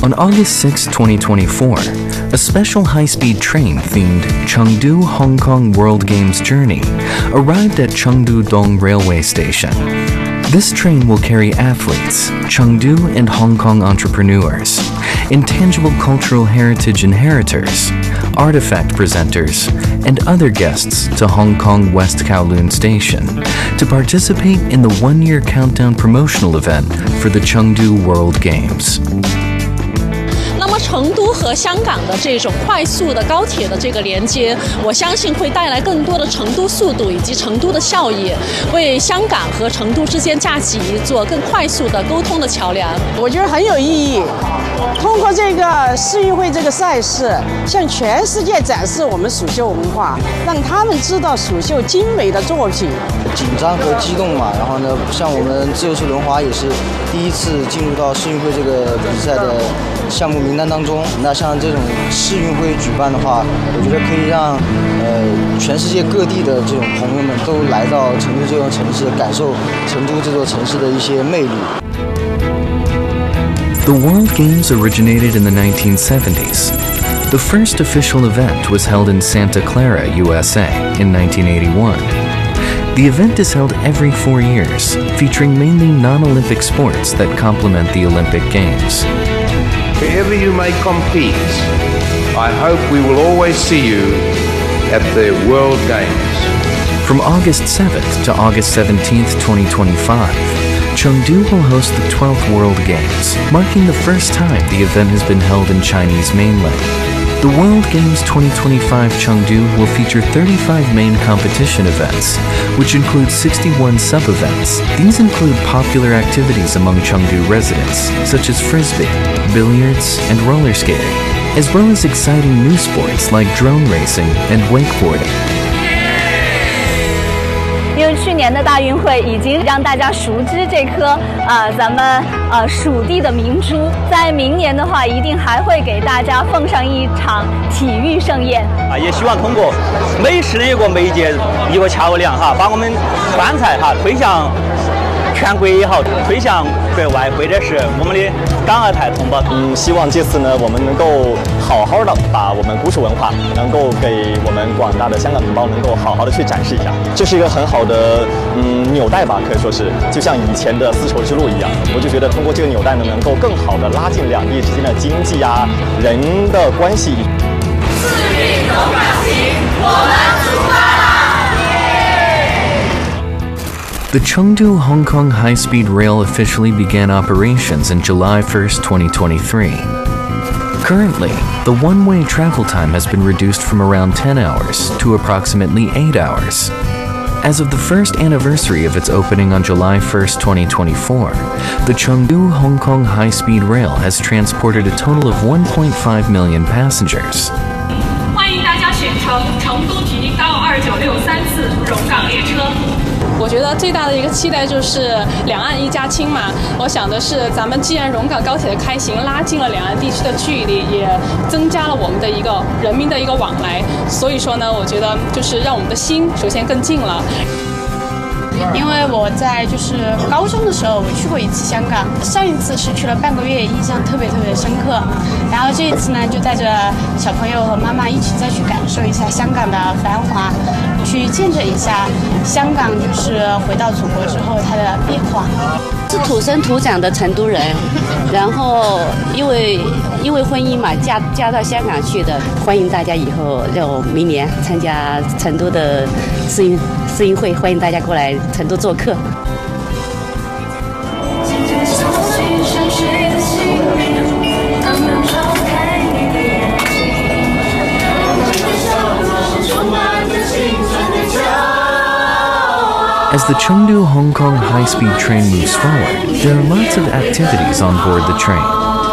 On August 6, 2024, a special high-speed train themed Chengdu Hong Kong World Games Journey arrived at Chengdu Dong Railway Station. This train will carry athletes, Chengdu and Hong Kong entrepreneurs, intangible cultural heritage inheritors, artifact presenters, and other guests to Hong Kong West Kowloon Station to participate in the one-year countdown promotional event for the Chengdu World Games. 那么成都和香港的这种快速的高铁的这个连接，我相信会带来更多的成都速度以及成都的效益，为香港和成都之间架起一座更快速的沟通的桥梁。 我觉得很有意义。通过这个世运会这个赛事，向全世界展示我们蜀绣文化，让他们知道蜀绣精美的作品。 紧张和激动嘛，然后呢，像我们自由式轮滑也是第一次进入到世运会这个比赛的项目名单当中。那像这种世运会举办的话，我觉得可以让全世界各地的这种朋友们都来到成都这座城市，感受成都这座城市的一些魅力。 The World Games originated in the 1970s. The first official event was held in Santa Clara, USA in 1981. The event is held every 4 years, featuring mainly non-Olympic sports that complement the Olympic Games. Wherever you may compete, I hope we will always see you at the World Games. From August 7th to August 17th, 2025, Chengdu will host the 12th World Games, marking the first time the event has been held in Chinese mainland. The World Games 2025 Chengdu will feature 35 main competition events, which include 61 sub-events. These include popular activities among Chengdu residents, such as frisbee, billiards, and roller skating, as well as exciting new sports like drone racing and wakeboarding. 因为去年的大运会已经让大家熟知这颗咱们蜀地的明珠，在明年的话，一定还会给大家奉上一场体育盛宴。 也希望通过美式的一个媒介、一个桥梁把我们川菜推向全国也好，推向国外，或者是我们的港澳台同胞。 希望这次呢，我们能够好好的把我们古蜀文化，能够给我们广大的香港同胞能够好好的去展示一下。这是一个很好的纽带吧，可以说是就像以前的丝绸之路一样。我就觉得通过这个纽带呢，能够更好的拉近两地之间的经济人的关系。 四运总转型，我们出发啦！ The Chengdu Hong Kong high-speed rail officially began operations in July 1st, 2023. Currently, the one-way travel time has been reduced from around 10 hours to approximately 8 hours. As of the first anniversary of its opening on July 1st, 2024, the Chengdu Hong Kong high-speed rail has transported a total of 1.5 million passengers. 欢迎大家选乘成都提高2963次蓉港列车。 我觉得最大的一个期待就是两岸一家亲嘛。我想的是，咱们既然蓉港高铁的开行拉近了两岸地区的距离，也增加了我们的一个人民的一个往来。所以说呢，我觉得就是让我们的心首先更近了。 因为我在高中的时候，我去过一次香港，上一次是去了半个月，印象特别深刻。然后这一次呢，就带着小朋友和妈妈一起再去感受一下香港的繁华，去见证一下香港回到祖国之后它的变化。 是土生土长的成都人，然后因为婚姻嘛，嫁到香港去的。欢迎大家以后明年参加成都的世运会，欢迎大家过来成都做客。 As the Chengdu Hong Kong high-speed train moves forward, there are lots of activities on board the train.